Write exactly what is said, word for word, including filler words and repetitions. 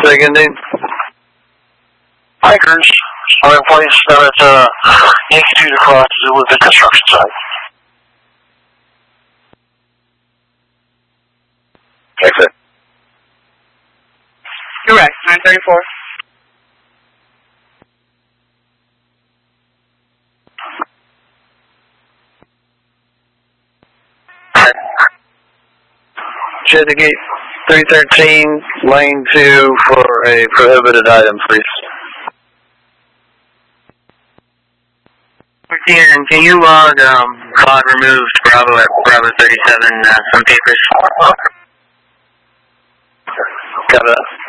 Second name. Hikers are in place down at uh, Yankee two across with the construction site. Exit. Correct, nine thirty-four. Shed the gate three thirteen, lane two for a prohibited item, please. Ian, can you log um, cloud removed Bravo at Bravo thirty-seven, uh, some papers? Got it.